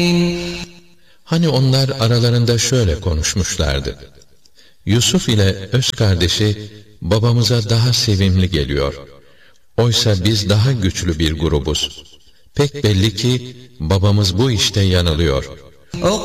Hani onlar aralarında şöyle konuşmuşlardı: Yusuf ile öz kardeşi babamıza daha sevimli geliyor. Oysa biz daha güçlü bir grubuz. Pek belli ki babamız bu işte yanılıyor.